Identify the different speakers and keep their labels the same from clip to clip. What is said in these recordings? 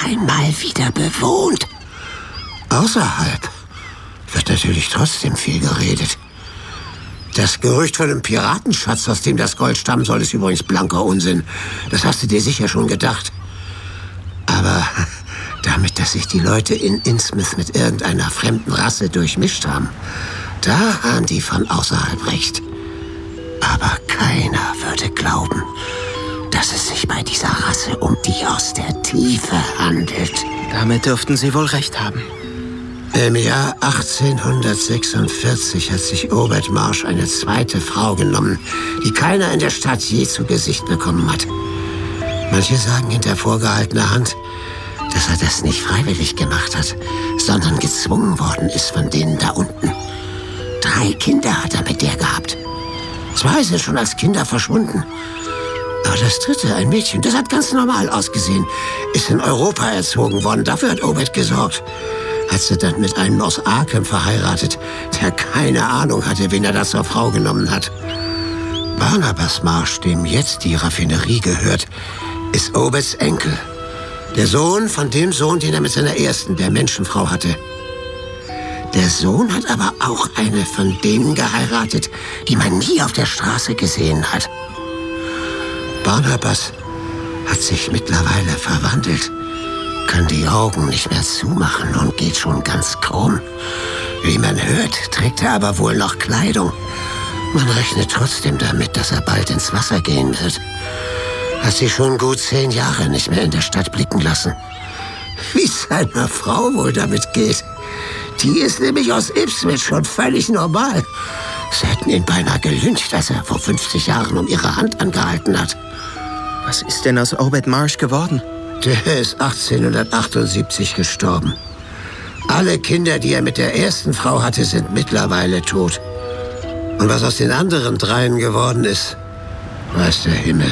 Speaker 1: einmal wieder bewohnt. Außerhalb wird natürlich trotzdem viel geredet. Das Gerücht von einem Piratenschatz, aus dem das Gold stammen soll, ist übrigens blanker Unsinn. Das hast du dir sicher schon gedacht. Aber damit, dass sich die Leute in Innsmouth mit irgendeiner fremden Rasse durchmischt haben, da haben die von außerhalb recht. Aber keiner würde glauben, dass es sich bei dieser Rasse um die aus der Tiefe handelt.
Speaker 2: Damit dürften Sie wohl recht haben.
Speaker 1: Im Jahr 1846 hat sich Obed Marsh eine zweite Frau genommen, die keiner in der Stadt je zu Gesicht bekommen hat. Manche sagen hinter vorgehaltener Hand, dass er das nicht freiwillig gemacht hat, sondern gezwungen worden ist von denen da unten. 3 Kinder hat er mit der gehabt. 2 sind schon als Kinder verschwunden. Aber das 3., ein Mädchen, das hat ganz normal ausgesehen, ist in Europa erzogen worden. Dafür hat Obed gesorgt. Hat sie dann mit einem aus Arkham verheiratet, der keine Ahnung hatte, wen er da zur Frau genommen hat. Barnabas Marsh, dem jetzt die Raffinerie gehört, ist Obeds Enkel. Der Sohn von dem Sohn, den er mit seiner ersten, der Menschenfrau, hatte. Der Sohn hat aber auch eine von denen geheiratet, die man nie auf der Straße gesehen hat. Barnabas hat sich mittlerweile verwandelt, kann die Augen nicht mehr zumachen und geht schon ganz krumm. Wie man hört, trägt er aber wohl noch Kleidung. Man rechnet trotzdem damit, dass er bald ins Wasser gehen wird. Hat sich schon gut 10 Jahre nicht mehr in der Stadt blicken lassen. Wie seiner Frau wohl damit geht. Die ist nämlich aus Ipswich schon völlig normal. Sie hätten ihn beinahe gelyncht, als er vor 50 Jahren um ihre Hand angehalten hat.
Speaker 2: Was ist denn aus Obed Marsh geworden?
Speaker 1: Der ist 1878 gestorben. Alle Kinder, die er mit der ersten Frau hatte, sind mittlerweile tot. Und was aus den anderen 3 geworden ist, weiß der Himmel.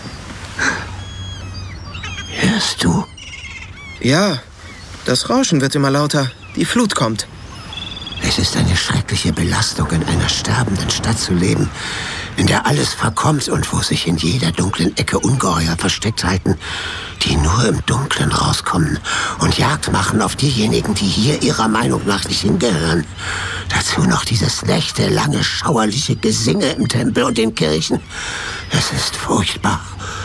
Speaker 1: Hörst du?
Speaker 2: Ja, das Rauschen wird immer lauter. Die Flut kommt.
Speaker 1: Es ist eine schreckliche Belastung, in einer sterbenden Stadt zu leben, in der alles verkommt und wo sich in jeder dunklen Ecke Ungeheuer versteckt halten, die nur im Dunkeln rauskommen und Jagd machen auf diejenigen, die hier ihrer Meinung nach nicht hingehören. Dazu noch dieses nächtelange, schauerliche Gesinge im Tempel und den Kirchen. Es ist furchtbar.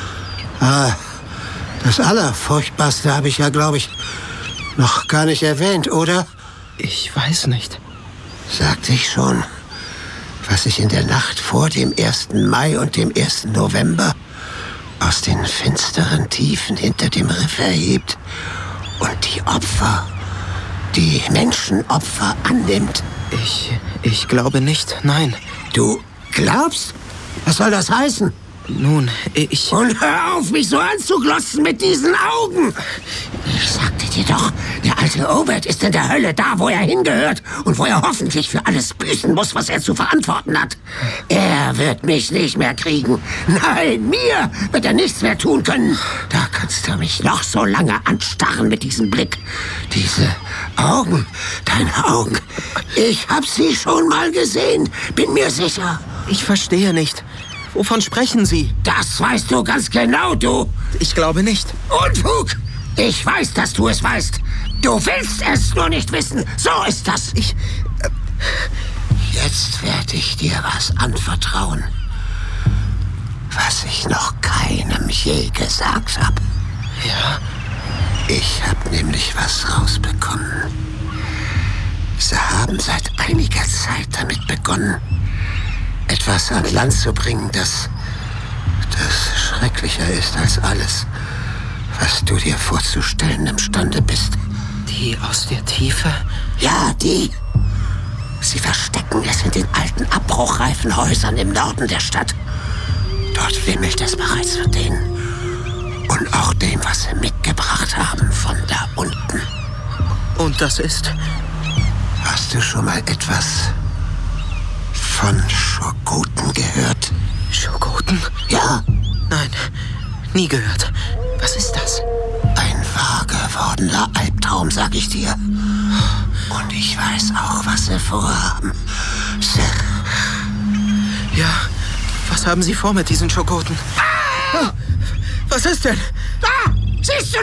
Speaker 1: Das Allerfurchtbarste habe ich ja, glaube ich, noch gar nicht erwähnt, oder?
Speaker 2: Ich weiß nicht.
Speaker 1: Sagte ich schon, was sich in der Nacht vor dem 1. Mai und dem 1. November aus den finsteren Tiefen hinter dem Riff erhebt und die Opfer, die Menschenopfer annimmt.
Speaker 2: Ich glaube nicht, nein.
Speaker 1: Du glaubst? Was soll das heißen?
Speaker 2: Nun, ich...
Speaker 1: Und hör auf, mich so anzuglotzen mit diesen Augen! Ich sagte dir doch, der alte Obed ist in der Hölle da, wo er hingehört und wo er hoffentlich für alles büßen muss, was er zu verantworten hat. Er wird mich nicht mehr kriegen. Nein, mir wird er nichts mehr tun können. Da kannst du mich noch so lange anstarren mit diesem Blick. Diese Augen, deine Augen. Ich hab sie schon mal gesehen, bin mir sicher.
Speaker 2: Ich verstehe nicht. Wovon sprechen Sie?
Speaker 1: Das weißt du ganz genau, du.
Speaker 2: Ich glaube nicht.
Speaker 1: Unfug! Ich weiß, dass du es weißt. Du willst es nur nicht wissen. So ist das. Jetzt werde ich dir was anvertrauen, was ich noch keinem je gesagt habe.
Speaker 2: Ja?
Speaker 1: Ich habe nämlich was rausbekommen. Sie haben seit einiger Zeit damit begonnen, etwas an Land zu bringen, das schrecklicher ist als alles, was du dir vorzustellen imstande bist.
Speaker 2: Die aus der Tiefe?
Speaker 1: Ja, die. Sie verstecken es in den alten abbruchreifen Häusern im Norden der Stadt. Dort wimmelt es bereits von denen. Und auch dem, was sie mitgebracht haben von da unten.
Speaker 2: Und das ist?
Speaker 1: Hast du schon mal etwas von Schogoten gehört?
Speaker 2: Schogoten?
Speaker 1: Ja.
Speaker 2: Nein, nie gehört. Was ist das?
Speaker 1: Ein wahr gewordener Albtraum, sag ich dir. Und ich weiß auch, was sie vorhaben.
Speaker 2: Ja, was haben Sie vor mit diesen Schogoten?
Speaker 1: Ah!
Speaker 2: Was ist denn?
Speaker 1: Da! Siehst du